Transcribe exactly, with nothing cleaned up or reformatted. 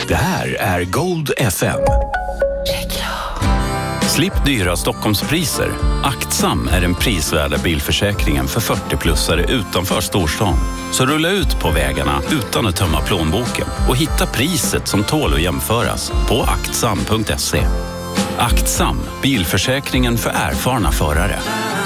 Det här är Gold F M. Slipp dyra Stockholmspriser. Aktsam är den prisvärda bilförsäkringen för fyrtio-plussare utanför storstan. Så rulla ut på vägarna utan att tömma plånboken och hitta priset som tål att jämföras på aktsam punkt se. Aktsam, bilförsäkringen för erfarna förare.